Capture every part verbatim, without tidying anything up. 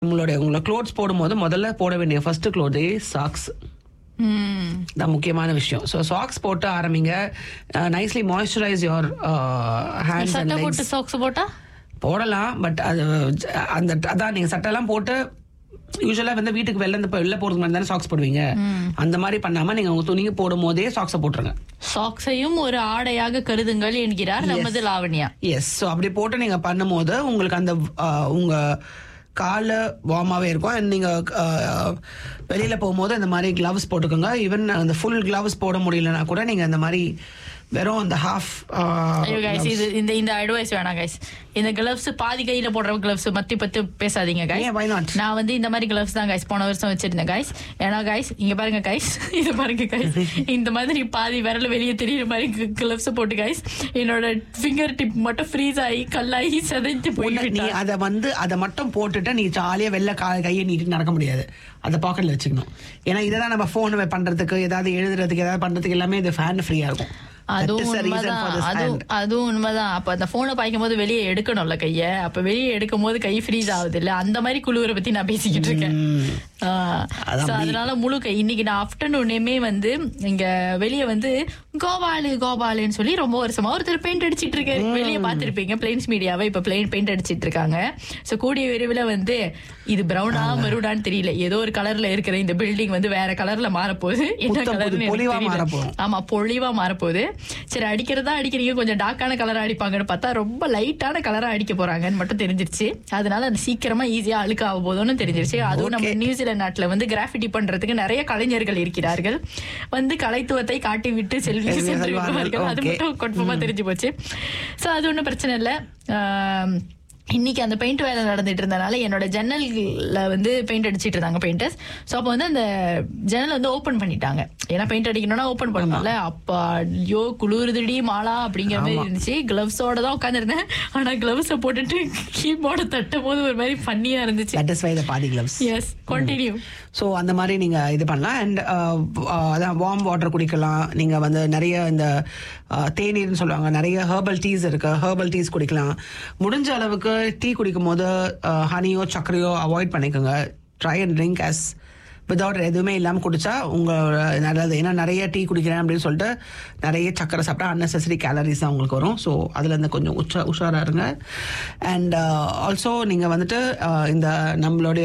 உங்களுடைய உங்களை க்ளோத்ஸ் போடும்போது முதல்ல போட வேண்டிய ஃபர்ஸ்ட் க்ளோத் சாக்ஸ் தான் முக்கியமான விஷயம். ஸோ சாக்ஸ் போட்டு ஆரம்பிங்க. Nicely moisturise your hands and Lex. Socks போட்டா போடலாம், பட் அது அந்த அதான் நீங்க சட்டெல்லாம் போட்டு யூஸ்வலா வந்து வீட்டுக்கு வெளில இருந்து வெளில போறதுக்கு மாதிரி தானே சாக்ஸ் போடுவீங்க. அந்த மாதிரி பண்ணாம நீங்க உங்க துணிக்கு போடும் போதே சாக்ஸை போட்டுருங்க. சாக்ஸையும் ஒரு ஆடையாக கருதுங்கள் என்கிறார் நமது லாவண்யா. எஸ். ஸோ அப்படி போட்டு நீங்க பண்ணும் போது உங்களுக்கு அந்த உங்க கால வார்மாவே இருக்கும். அண்ட் நீங்க வெளியில போகும்போது இந்த மாதிரி கிளவ்ஸ் போட்டுக்கோங்க. ஈவன் அந்த ஃபுல் கிளவ்ஸ் போட முடியலன்னா கூட நீங்க அந்த மாதிரி வெறும் அந்த ஹாஃப் இது இந்த இந்த அட்வைஸ் வேணாம் கைஸ். இந்த கிளவ்ஸ் பாதி கையில போடுற கிளவ்ஸ் மத்தி பத்தி பேசாதீங்க கைஸ். நான் வந்து இந்த மாதிரி கிளவ்ஸ் தான் கைஸ் போன வருஷம் வச்சிருந்தேன் கைஸ். ஏன்னா கைஸ் இங்க பாருங்க கைஸ், இது பாருங்க கைஸ், இந்த மாதிரி பாதி விரல வெளியே தெரியுற மாதிரி கிளவ்ஸ் போட்டு கைஸ் என்னோட ஃபிங்கர் டிப் மட்டும் ஃப்ரீஸ் ஆகி கல்லாகி செதைஞ்சு போய். நீ அதை வந்து அதை மட்டும் போட்டுட்டு நீ ஜாலியா வெளில கையை நீட்டு நடக்க முடியாது. அதை பாக்கெட்ல வச்சுக்கணும். ஏன்னா இதான் நம்ம போன் பண்றதுக்கு, ஏதாவது எழுதுறதுக்கு, ஏதாவது பண்றதுக்கு எல்லாமே இது ஃபேன் ஃப்ரீயா இருக்கும். அதுவும் உண்மைதான், அதுவும் உண்மைதான். அப்ப அந்த போனை பாய்க்கும் போது வெளியே எடுக்கணும்ல கைய. அப்ப வெளியே எடுக்கும் போது கை ஃப்ரீஸ் ஆகுது இல்ல, அந்த மாதிரி குழுவரை பத்தி நான் பேசிக்கிட்டு இருக்கேன். அதனால முழு கை இன்னைக்கு நான் ஆஃப்டர்நூனே வந்து இங்க வெளியே வந்து கோபாலு கோபாலுன்னு சொல்லி ரொம்ப வருஷமா ஒருத்தர் பெயிண்ட் அடிச்சிட்டு இருக்காரு. வெளியே பாத்துருப்பீங்க பிளைன்ஸ் மீடியாவை. இப்ப பிளைன் பெயிண்ட் அடிச்சிட்டு இருக்காங்க. சோ கூடிய விரைவில் வந்து இது பிரவுனா மெரூடான்னு தெரியல, ஏதோ ஒரு கலர்ல இருக்கிற இந்த பில்டிங் வந்து வேற கலர்ல மாறப்போகுது. என்ன கலர்னு ஆமா பொழிவா மாறப்போகுது. சரி அடிக்கிறதா அடிக்கிறீங்க, கொஞ்சம் டார்க்கான கலரா அடிப்பாங்கன்னு பார்த்தா ரொம்ப லைட்டான கலரா அடிக்க போறாங்கன்னு மட்டும் தெரிஞ்சிருச்சு. அதனால அது சீக்கிரமா ஈஸியா அழுக்க ஆக போதும்னு தெரிஞ்சிருச்சு. அதுவும் நம்ம நியூசிலாந்து நாட்டுல வந்து கிராஃபிட்டி பண்றதுக்கு நிறைய கலைஞர்கள் இருக்கிறார்கள். வந்து கலைத்துவத்தை காட்டி விட்டு செல்வி செல்வார்கள். அது மட்டும் கன்ஃபார்மா தெரிஞ்சு போச்சு. சோ அது ஒன்றும் பிரச்சனை இல்லை. இன்னைக்கு அந்த பெயிண்ட் வேலை நடந்துட்டு இருந்தனால என்னோட ஜன்னல்ல வந்து பெயிண்ட் அடிச்சிட்டு இருந்தாங்க பெயிண்டர்ஸ். ஸோ அப்போ வந்து அந்த ஜன்னல் வந்து ஓப்பன் பண்ணிட்டாங்க. ஏன்னா பெயிண்ட் அடிக்கணும்னா ஓப்பன் பண்ணல. அப்பா ஐயோ குளிருதுடி மாலா அப்படிங்கிற மாதிரி இருந்துச்சு. கிளவ்ஸோட தான் உட்காந்துருந்தேன். ஆனா கிளவ்ஸை போட்டுட்டு கீபோர்டை தட்டும் போது ஒரு மாதிரி ஃபன்னியா இருந்துச்சு. பாதி கிளவ்ஸ். S continue. ஸோ அந்த மாதிரி நீங்க இது பண்ணலாம். அண்ட் அதான் வார்ம் வாட்டர் குடிக்கலாம். நீங்க வந்து நிறைய இந்த தேநீர்னு சொல்லுவாங்க, நிறைய ஹெர்பல் டீஸ் இருக்கு. ஹெர்பல் டீஸ் குடிக்கலாம். முடிஞ்ச அளவுக்கு டீ குடிக்கும் போது ஹனியோ சர்க்கரையோ அவாய்ட் பண்ணிக்கோங்க. Try and drink as without எதுவுமே இல்லாமல் குடிச்சா உங்களோட நல்லது. ஏன்னா நிறைய டீ குடிக்கிறேன் அப்படின்னு சொல்லிட்டு நிறைய சக்கரை சாப்பிட்டா அன்னெசரி கேலரிஸ் தான் உங்களுக்கு வரும். ஸோ அதுல இருந்து கொஞ்சம் உச்சா உஷாராக இருங்க. அண்ட் ஆல்சோ நீங்கள் வந்துட்டு இந்த நம்மளுடைய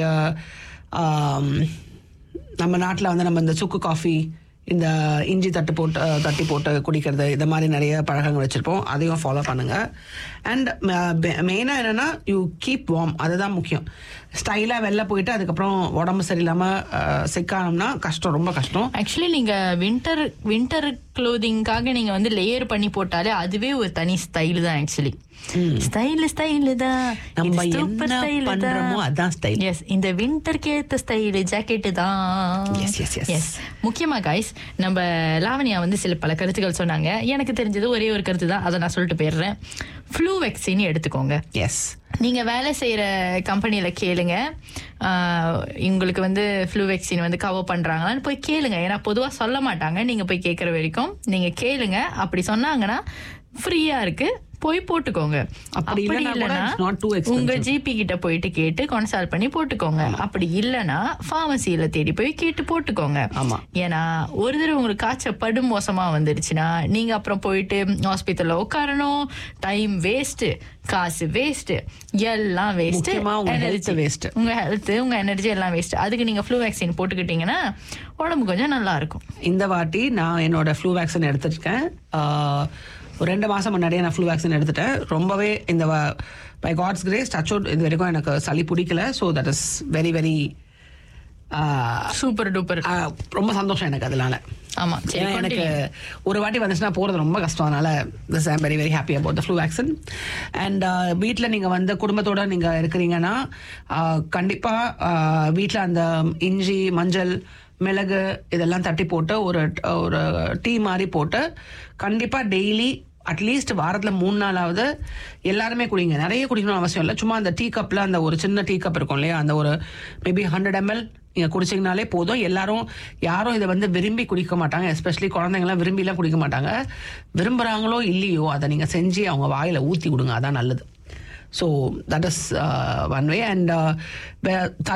நம்ம நாட்டில் வந்து நம்ம இந்த சுக்கு காஃபி, இந்த இஞ்சி தட்டு போட்டு தட்டி போட்டு குடிக்கிறது, இந்த மாதிரி நிறைய பழக்கங்கள் வச்சுருப்போம். அதையும் ஃபாலோ பண்ணுங்கள். அண்ட் மெயினாக என்னென்னா யூ கீப் வார்ம். அதுதான் முக்கியம். ஸ்டைலாக வெளில போயிட்டு அதுக்கப்புறம் உடம்பு சரியில்லாமல் சிக்கானோம்னா கஷ்டம், ரொம்ப கஷ்டம். ஆக்சுவலி நீங்கள் வின்டர் வின்டர் க்ளோதிங்காக நீங்கள் வந்து லேயர் பண்ணி போட்டாலே அதுவே ஒரு தனி ஸ்டைல் தான். ஆக்சுவலி ஸ்டைல் ஸ்டைல் தான், நம்ம என்ன பண்றோமோ அதான் ஸ்டைல். எஸ், இந்த வின்டருக்கு ஏத்த ஸ்டைல் ஜாக்கெட் தான். S S S. முக்கியமா கைஸ் நம்ம லாவண்யா வந்து சில பல கருத்துக்கள் சொன்னாங்க. எனக்கு தெரிஞ்சது ஒரே ஒரு கருத்து தான், அதை நான் சொல்லிட்டு போயிடுறேன். ஃப்ளூ வேக்சின் எடுத்துக்கோங்க. எஸ், நீங்க வேலை செய்யற கம்பெனியில கேளுங்க, உங்களுக்கு வந்து ஃப்ளூ வேக்சின் வந்து கவர் பண்றாங்களான்னு போய் கேளுங்க. ஏன்னா பொதுவா சொல்ல மாட்டாங்க. நீங்க போய் கேட்கற வரைக்கும் நீங்க கேளுங்க. அப்படி சொன்னாங்கன்னா ஃப்ரீயா இருக்கு, போய் போட்டுக்கோங்க. அப்படி இல்லைன்னா உங்க ஜிபி கிட்ட போயிட்டு கேட்டு கன்சல்ட் பண்ணி போட்டுக்கோங்க. அப்படி இல்லைன்னா பார்மசியில தேடி போய் கேட்டு போட்டுக்கோங்க. ஏன்னா ஒரு தடவை உங்களுக்கு காய்ச்சல் படு மோசமா வந்துருச்சுன்னா நீங்க அப்புறம் போயிட்டு ஹாஸ்பிட்டல்ல உட்காரணும். டைம் வேஸ்ட், காசு வேஸ்ட், எல்லாம் வேஸ்ட். வேஸ்ட் உங்க ஹெல்த், உங்க எனர்ஜி எல்லாம் வேஸ்ட். அதுக்கு நீங்க ஃப்ளூ வேக்சின் போட்டுக்கிட்டீங்கன்னா உடம்பு கொஞ்சம் நல்லா இருக்கும். இந்த வாட்டி நான் என்னோட ஃப்ளூ வேக்சின் எடுத்துருக்கேன். ஒரு ரெண்டு மாசம் முன்னாடியே நான் ஃப்ளூ வேக்சின் எடுத்துட்டேன். ரொம்பவே இந்த by God's grace touch out இது வரைக்கும் எனக்கு சளி பிடிக்கல. So that is very very super duper. ரொம்ப சந்தோஷம் எனக்கு அதனால. ஆமா, எனக்கு ஒரு வாட்டி வந்துச்சுன்னா போறது ரொம்ப கஷ்டம். அதனால this I am very very happy about the flu vaccine. And வீட்டில் நீங்க வந்து குடும்பத்தோட நீங்க இருக்கிறீங்கன்னா கண்டிப்பா வீட்டில் அந்த இஞ்சி, மஞ்சள், மிளகு இதெல்லாம் தட்டி போட்டு ஒரு ஒரு டீ மாதிரி போட்டு கண்டிப்பா டெய்லி அட்லீஸ்ட் வாரத்துல மூணு நாளாவது எல்லாருமே குடிங்க. நிறைய குடிக்கணும் அவசியம் இல்லை. சும்மா அந்த டீ கப்ல அந்த ஒரு சின்ன டீ கப் இருக்கும் இல்லையா, அந்த ஒரு மேபி ஹண்ட்ரட் எம்எல் நீங்க குடிச்சிங்கனாலே போதும். எல்லாரும் யாரும் இதை வந்து விரும்பி குடிக்க மாட்டாங்க. எஸ்பெஷலி குழந்தைங்கலாம் விரும்பிலாம் குடிக்க மாட்டாங்க. விரும்புறாங்களோ இல்லையோ அதை நீங்க செஞ்சு அவங்க வாயில ஊத்தி கொடுங்க, அதான் நல்லது. So that is one way. And